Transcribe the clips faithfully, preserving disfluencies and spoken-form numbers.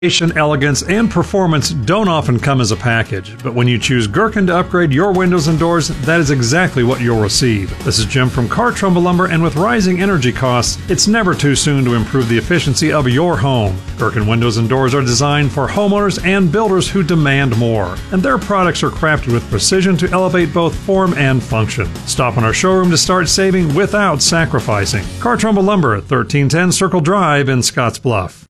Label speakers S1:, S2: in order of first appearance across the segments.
S1: Elegance, and performance don't often come as a package, but when you choose Gherkin to upgrade your windows and doors, that is exactly what you'll receive. This is Jim from Car Trumbull Lumber, and with rising energy costs, it's never too soon to improve the efficiency of your home. Gherkin windows and doors are designed for homeowners and builders who demand more, and their products are crafted with precision to elevate both form and function. Stop in our showroom to start saving without sacrificing. Car Trumbull Lumber at thirteen ten Circle Drive in Scottsbluff.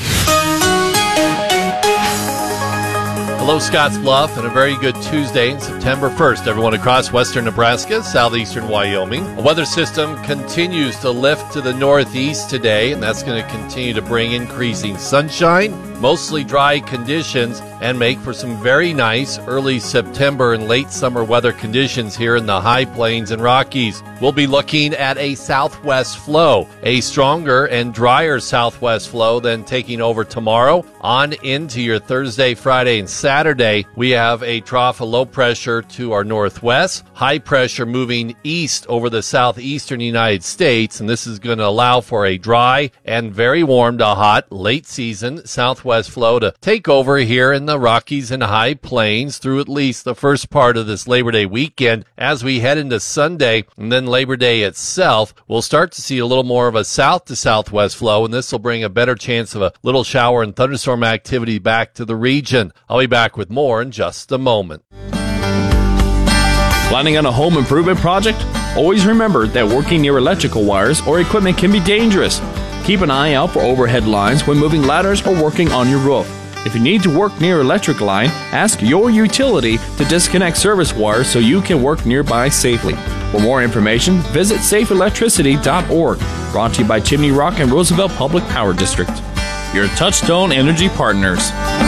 S2: Hello, Scottsbluff, and a very good Tuesday, September first. Everyone across western Nebraska, southeastern Wyoming. A weather system continues to lift to the northeast today, and that's going to continue to bring increasing sunshine, mostly dry conditions, and make for some very nice early September and late summer weather conditions here in the high plains and Rockies. We'll be looking at a southwest flow, a stronger and drier southwest flow than taking over tomorrow on into your Thursday, Friday, and Saturday. We have a trough of low pressure to our northwest, high pressure moving east over the southeastern United States, and this is going to allow for a dry and very warm to hot late season southwest flow to take over here in the Rockies and high plains through at least the first part of this Labor Day weekend. As we head into Sunday and then Labor Day itself, we'll start to see a little more of a south to southwest flow, and this will bring a better chance of a little shower and thunderstorm activity back to the region. I'll be back with more in just a moment.
S3: Planning on a home improvement project? Always remember that working near electrical wires or equipment can be dangerous. Keep an eye out for overhead lines when moving ladders or working on your roof. If you need to work near electric line, ask your utility to disconnect service wires so you can work nearby safely. For more information, visit safe electricity dot org. Brought to you by Chimney Rock and Roosevelt Public Power District. Your Touchstone Energy Partners.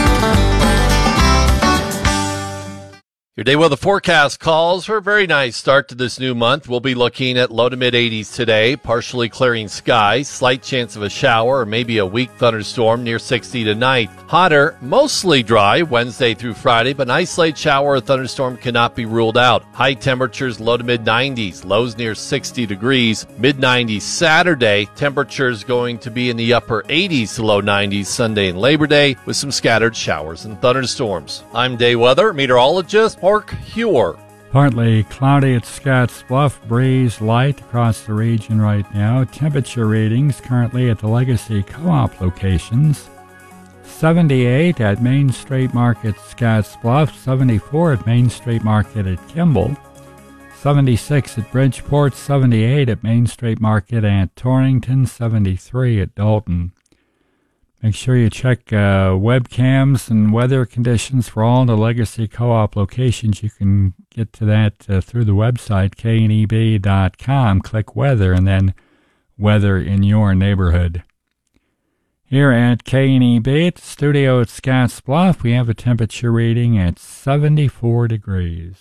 S2: Your day weather forecast calls for a very nice start to this new month. We'll be looking at low to mid eighties today, partially clearing skies, slight chance of a shower or maybe a weak thunderstorm near sixty tonight. Hotter, mostly dry Wednesday through Friday, but an isolated shower or thunderstorm cannot be ruled out. High temperatures low to mid nineties, lows near sixty degrees, mid nineties Saturday. Temperatures going to be in the upper eighties to low nineties Sunday and Labor Day with some scattered showers and thunderstorms. I'm day weather meteorologist Mark Huer.
S4: Partly cloudy at Scottsbluff, breeze light across the region right now. Temperature readings currently at the Legacy Co-op locations. seventy-eight at Main Street Market Scottsbluff, seventy-four at Main Street Market at Kimball, seventy-six at Bridgeport, seventy-eight at Main Street Market at Torrington, seventy-three at Dalton. Make sure you check uh, webcams and weather conditions for all the Legacy Co-op locations. You can get to that uh, through the website, K N E B dot com. Click weather and then weather in your neighborhood. Here at K N E B at the studio at Scottsbluff, we have a temperature reading at seventy-four degrees.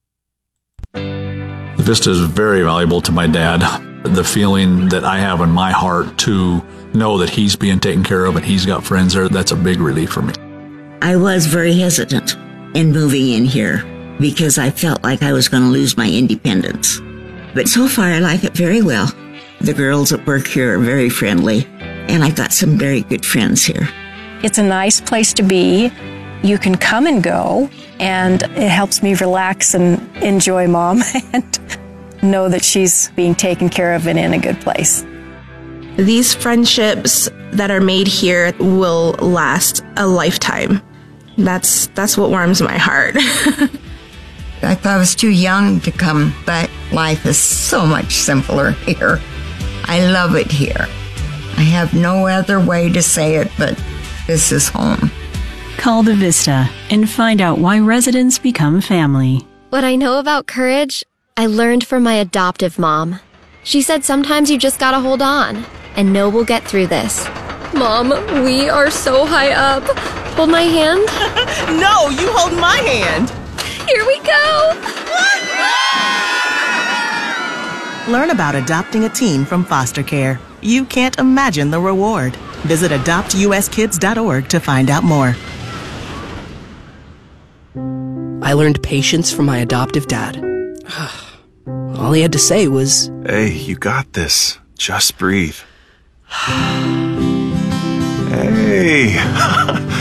S5: Vista is very valuable to my dad. The feeling that I have in my heart to know that he's being taken care of and he's got friends there, that's a big relief for me.
S6: I was very hesitant in moving in here because I felt like I was going to lose my independence. But so far I like it very well. The girls at work here are very friendly, and I've got some very good friends here.
S7: It's a nice place to be. You can come and go, and it helps me relax and enjoy Mom and know that she's being taken care of and in a good place.
S8: These friendships that are made here will last a lifetime. That's that's what warms my heart.
S9: I thought I was too young to come, but life is so much simpler here. I love it here. I have no other way to say it, but this is home.
S10: Call the Vista and find out why residents become family.
S11: What I know about courage, I learned from my adoptive mom. She said sometimes you just gotta hold on and know we'll get through this. Mom, we are so high up. Hold my hand.
S12: No, you hold my hand.
S11: Here we go.
S12: Learn about adopting a teen from foster care. You can't imagine the reward. Visit adopt U S kids dot org to find out more.
S13: I learned patience from my adoptive dad. All he had to say was,
S14: "Hey, you got this. Just breathe." Hey. Hey,